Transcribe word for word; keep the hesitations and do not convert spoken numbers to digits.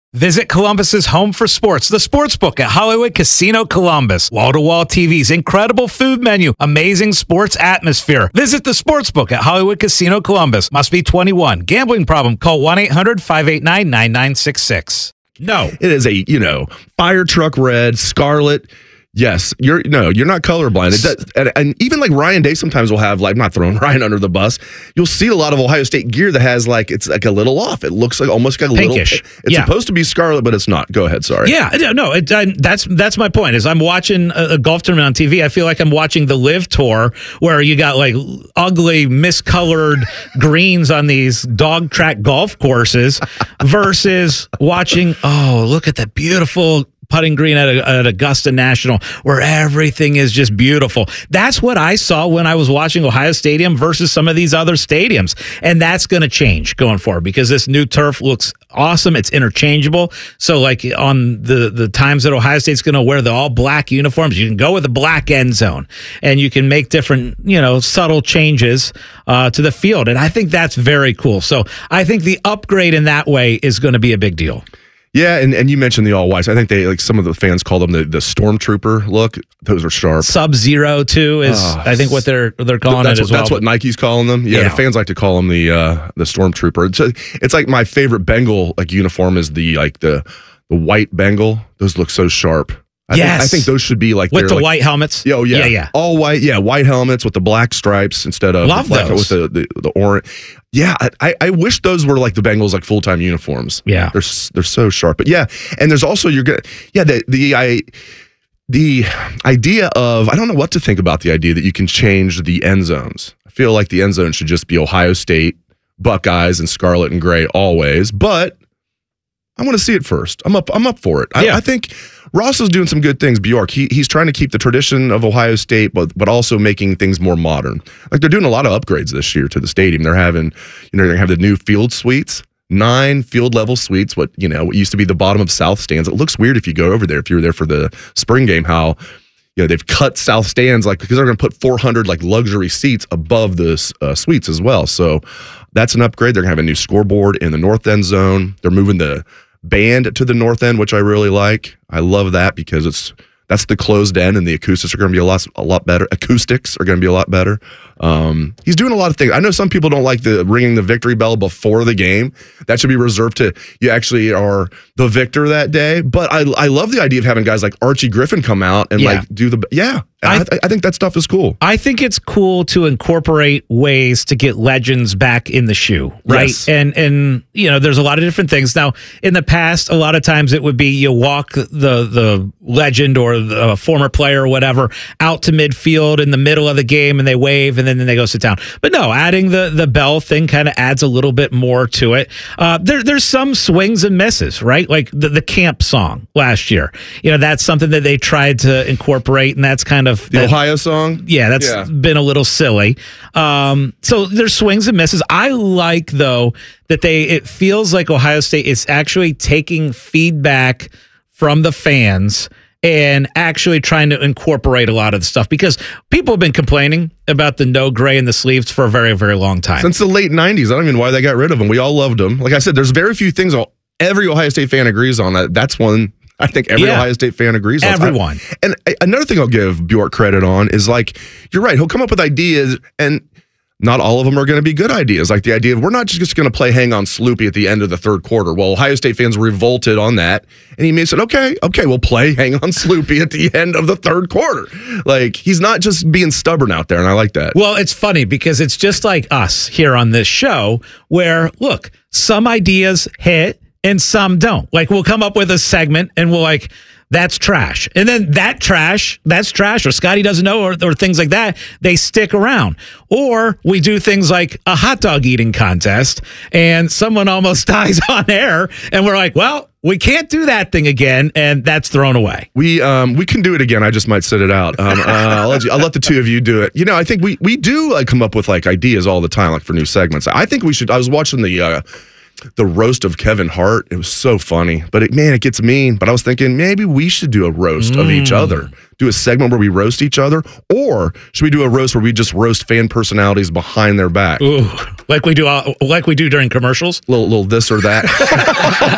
Visit Columbus's home for sports, the Sportsbook at Hollywood Casino Columbus. Wall-to-wall T Vs, incredible food menu, amazing sports atmosphere. Visit the Sportsbook at Hollywood Casino Columbus. Must be twenty-one. Gambling problem? Call one eight hundred five eight nine nine nine six six. No. It is a, you know, fire truck red, scarlet. Yes, you're no, you're not colorblind. It does, and, and even like Ryan Day sometimes will have, like, I'm not throwing Ryan under the bus. You'll see a lot of Ohio State gear that has like it's like a little off. It looks like almost got a pinkish. little. It's yeah. supposed to be scarlet, but it's not. Go ahead, sorry. Yeah, no, it, I, that's that's my point. Is I'm watching a, a golf tournament on T V. I feel like I'm watching the Live Tour, where you got like ugly, miscolored greens on these dog track golf courses, versus watching. Oh, look at that beautiful putting green at, at Augusta National, where everything is just beautiful. That's what I saw when I was watching Ohio Stadium versus some of these other stadiums. And that's going to change going forward because this new turf looks awesome. It's interchangeable. So like on the, the times that Ohio State's going to wear the all black uniforms, you can go with the black end zone and you can make different, you know, subtle changes uh, to the field. And I think that's very cool. So I think the upgrade in that way is going to be a big deal. Yeah, and, and you mentioned the all whites. I think they like some of the fans call them the, the stormtrooper look. Those are sharp. Sub Zero too is uh, I think what they're they're calling that's it what, as well. That's what Nike's calling them. Yeah, yeah, the fans like to call them the uh, the stormtrooper. It's, it's like my favorite Bengal like uniform is the like the the white Bengal. Those look so sharp. I yes. think, I think those should be like with the like, white helmets. Oh yeah, yeah, yeah, all white. Yeah, white helmets with the black stripes instead of Love the black, those. with the the, the orange. Yeah, I, I wish those were like the Bengals like full time uniforms. Yeah, they're they're so sharp. But yeah, and there's also you're gonna yeah the the I the idea of I don't know what to think about the idea that you can change the end zones. I feel like the end zone should just be Ohio State, Buckeyes, and scarlet and gray always. But I want to see it first. I'm up. I'm up for it. I, yeah. I think Ross is doing some good things. Bjork, he he's trying to keep the tradition of Ohio State, but but also making things more modern. Like they're doing a lot of upgrades this year to the stadium. They're having, you know, they're gonna have the new field suites, nine field level suites. What you know, what used to be the bottom of South stands. It looks weird if you go over there. If you were there for the spring game, how you know they've cut South stands like because they're gonna put four hundred like luxury seats above the uh, suites as well. So that's an upgrade. They're gonna have a new scoreboard in the north end zone. They're moving the band to the north end, which I really like. I love that because it's that's the closed end, and the acoustics are going to be a lot a lot better. Acoustics are going to be a lot better. Um, he's doing a lot of things. I know some people don't like the ringing the victory bell before the game. That should be reserved to you actually are the victor that day. But I I love the idea of having guys like Archie Griffin come out and yeah. like do the yeah. I, I, I think that stuff is cool. I think it's cool to incorporate ways to get legends back in the shoe, right? Yes. And and you know, there's a lot of different things. Now, in the past, a lot of times it would be you walk the the legend or the former player or whatever out to midfield in the middle of the game, and they wave, and then, then they go sit down. But no, adding the the bell thing kind of adds a little bit more to it. Uh, there there's some swings and misses, right? Like the the camp song last year. You know, that's something that they tried to incorporate, and that's kind of The that, Ohio song? Yeah, that's Yeah. been a little silly. Um, so there's swings and misses. I like, though, that they it feels like Ohio State is actually taking feedback from the fans and actually trying to incorporate a lot of the stuff because people have been complaining about the no gray in the sleeves for a very, very long time. Since the late nineties. I don't even know why they got rid of them. We all loved them. Like I said, there's very few things every Ohio State fan agrees on. That That's one I think every yeah. Ohio State fan agrees on. Everyone. I, and another thing I'll give Bjork credit on is like, you're right, he'll come up with ideas and not all of them are going to be good ideas. Like the idea of we're not just going to play hang on Sloopy at the end of the third quarter. Well, Ohio State fans revolted on that. And he may have said, okay, okay, we'll play hang on Sloopy at the end of the third quarter. Like he's not just being stubborn out there. And I like that. Well, it's funny because it's just like us here on this show where, look, some ideas hit and some don't. Like we'll come up with a segment and we'll like, that's trash. And then that trash, that's trash, or Scotty doesn't know, or, or things like that, they stick around. Or we do things like a hot dog eating contest and someone almost dies on air and we're like, well, we can't do that thing again, and that's thrown away. We um we can do it again. I just might sit it out. Um, uh, I'll, let you, I'll let the two of you do it. You know, I think we we do like come up with like ideas all the time, like for new segments. I think we should. I was watching the uh, the roast of Kevin Hart. It was so funny, but it, man, it gets mean. But I was thinking maybe we should do a roast mm. of each other. Do a segment where we roast each other, or should we do a roast where we just roast fan personalities behind their back? Ooh, like we do, uh, like we do during commercials. Little, little this or that.